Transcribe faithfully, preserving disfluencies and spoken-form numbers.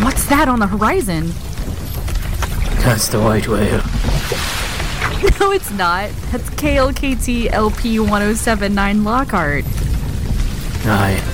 What's that on the horizon? That's the white whale. No, it's not. That's K L K T L P one oh seven nine Lockhart. Aye.